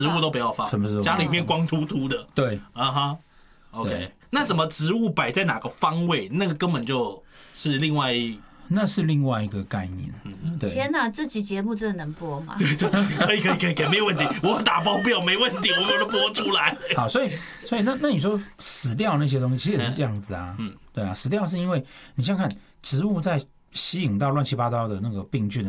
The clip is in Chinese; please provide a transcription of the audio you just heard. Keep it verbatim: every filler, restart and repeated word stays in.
植物都不要放， 什么植物家里面光秃秃的。 对， 啊哈 ，OK。那什么植物摆在哪个方位，那个根本就是另外一。 那是另外一个概念。嗯、对， 天哪，这集节目真的能播吗？ 对对对，可以可以可以可以，没有问题，我打包票没问题，我们都播出来。 好，所以所以那那你说死掉那些东西，其实也是这样子啊。嗯，对啊，死掉是因为你想想看，植物在吸引到乱七八糟的那个病菌。